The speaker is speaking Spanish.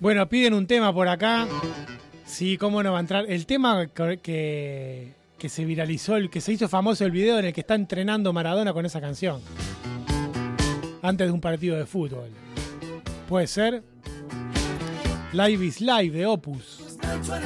Bueno, piden un tema por acá. Sí, cómo no va a entrar. El tema que se viralizó, el que se hizo famoso el video en el que está entrenando Maradona con esa canción. Antes de un partido de fútbol. Puede ser Live is Live de Opus.